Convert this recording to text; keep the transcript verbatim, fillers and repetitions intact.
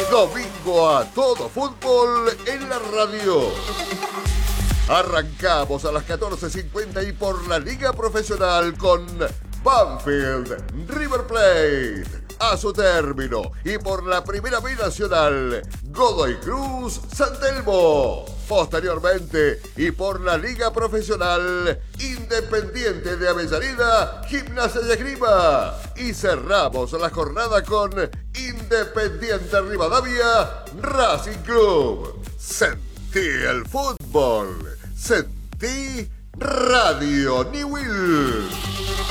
Domingo a todo fútbol en la radio. Arrancamos a las catorce cincuenta y por la Liga Profesional con Banfield River Plate a su término, y por la Primera B Nacional Godoy Cruz San Telmo. Posteriormente, y por la Liga Profesional Independiente de Avellaneda Gimnasia y Esgrima. Y cerramos la jornada con Independiente Rivadavia Racing Club. Sentí el fútbol. Sentí Radio Newell.